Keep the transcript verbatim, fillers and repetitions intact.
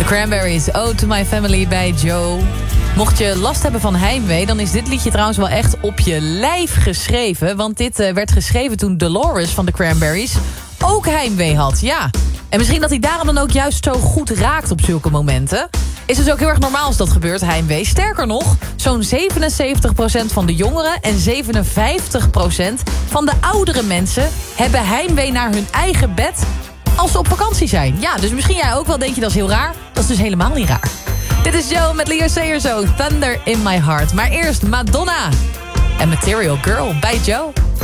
The Cranberries, Ode to My Family bij Joe. Mocht je last hebben van heimwee, dan is dit liedje trouwens wel echt op je lijf geschreven. Want dit uh, werd geschreven toen Dolores van The Cranberries ook heimwee had. Ja, en misschien dat hij daarom dan ook juist zo goed raakt op zulke momenten. Is dus ook heel erg normaal als dat gebeurt, heimwee. Sterker nog, zo'n zevenenzeventig procent van de jongeren en zevenenvijftig procent van de oudere mensen hebben heimwee naar hun eigen bed als ze op vakantie zijn. Ja, dus misschien jij ook wel, denk je dat is heel raar. Dat is dus helemaal niet raar. Dit is Joe met Leo Sayer zo, Thunder in My Heart. Maar eerst Madonna en Material Girl bij Joe.